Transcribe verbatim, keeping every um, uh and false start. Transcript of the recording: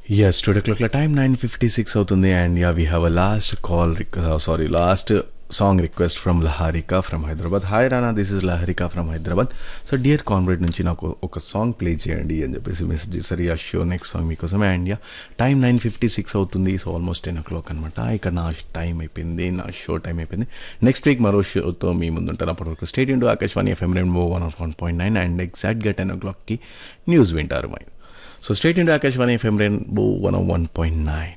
Yes, today clock la time nine fifty-six అవుతుంది and yeah we have a last call rec- uh, sorry last song request from Laharika from Hyderabad. Hi Rana, this is Laharika from Hyderabad. So dear comrade నుంచి నాకు ఒక song play చేయండి అని చెప్పేసి message చేశారు. Yeah show next song మీకోసం. And yeah time nine fifty six అవుతుంది. So almost ten ఓ clock అనమాట. ఇక నా టైం అయిపోయింది, నా షో టైం అయిపోయింది. నెక్స్ట్ వీక్ మరో షోతో మీ ముందు ఉంటాను. అప్పటివరకు state into Akashvani FM rainbow one one point nine and ఎగ్జాక్ట్గా టెన్ ఓ క్లాక్కి న్యూస్ వింటారు. My so state into Akashvani FM rainbow one one point nine.